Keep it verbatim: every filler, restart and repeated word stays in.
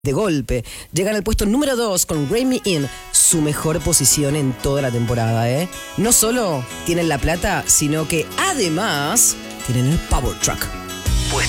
De golpe, llegan al puesto número dos con Rein Me In, su mejor posición en toda la temporada, ¿eh? No solo tienen la plata, sino que además tienen el Power Track.